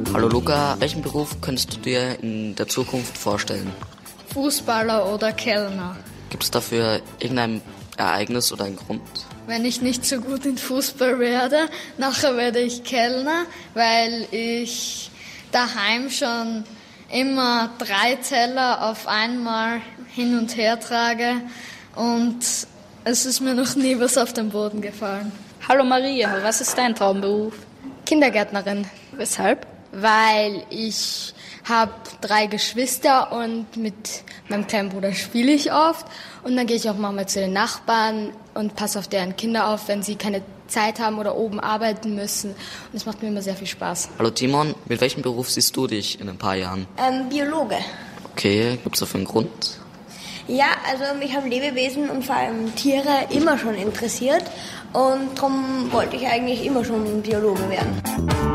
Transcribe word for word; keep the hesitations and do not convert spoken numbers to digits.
Hallo Luca, welchen Beruf könntest du dir in der Zukunft vorstellen? Fußballer oder Kellner. Gibt es dafür irgendein Ereignis oder einen Grund? Wenn ich nicht so gut in Fußball werde, nachher werde ich Kellner, weil ich daheim schon immer drei Teller auf einmal hin und her trage und es ist mir noch nie was auf den Boden gefallen. Hallo Maria, was ist dein Traumberuf? Kindergärtnerin. Weshalb? Weil ich habe drei Geschwister und mit meinem kleinen Bruder spiele ich oft. Und dann gehe ich auch manchmal zu den Nachbarn und passe auf deren Kinder auf, wenn sie keine Zeit haben oder oben arbeiten müssen. Und das macht mir immer sehr viel Spaß. Hallo Timon, mit welchem Beruf siehst du dich in ein paar Jahren? Ähm, Biologe. Okay, gibt es dafür einen Grund? Ja, also mich haben Lebewesen und vor allem Tiere immer schon interessiert. Und darum wollte ich eigentlich immer schon Biologe werden.